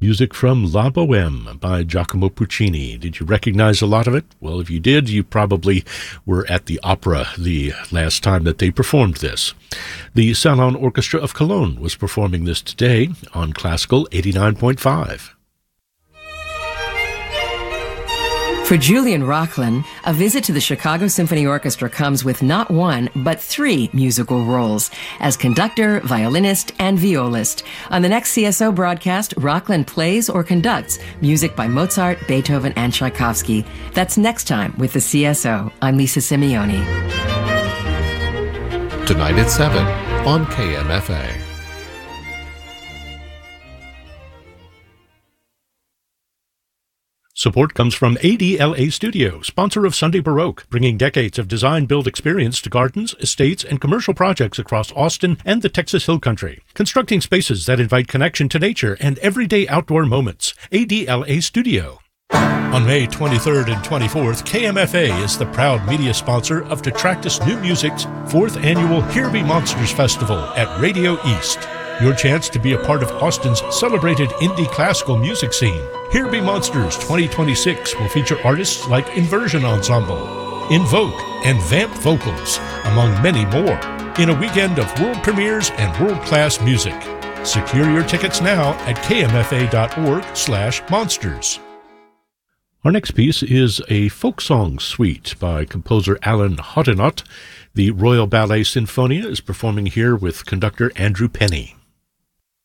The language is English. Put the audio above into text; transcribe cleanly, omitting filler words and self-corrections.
Music from La Bohème by Giacomo Puccini. Did you recognize a lot of it? Well, if you did, you probably were at the opera the last time that they performed this. The Salon Orchestra of Cologne was performing this today on Classical 89.5. For Julian Rocklin, a visit to the Chicago Symphony Orchestra comes with not one, but 3 musical roles as conductor, violinist, and violist. On the next CSO broadcast, Rocklin plays or conducts music by Mozart, Beethoven, and Tchaikovsky. That's next time with the CSO. I'm Lisa Simeone. Tonight at 7 on KMFA. Support comes from ADLA Studio, sponsor of Sunday Baroque, bringing decades of design-build experience to gardens, estates, and commercial projects across Austin and the Texas Hill Country. Constructing spaces that invite connection to nature and everyday outdoor moments. ADLA Studio. On May 23rd and 24th, KMFA is the proud media sponsor of Detractus New Music's 4th annual Here Be Monsters Festival at Radio East. Your chance to be a part of Austin's celebrated indie classical music scene. Here Be Monsters 2026 will feature artists like Inversion Ensemble, Invoke, and Vamp Vocals, among many more, in a weekend of world premieres and world-class music. Secure your tickets now at kmfa.org/monsters. Our next piece is a folk song suite by composer Alan Hoddenot. The Royal Ballet Sinfonia is performing here with conductor Andrew Penny.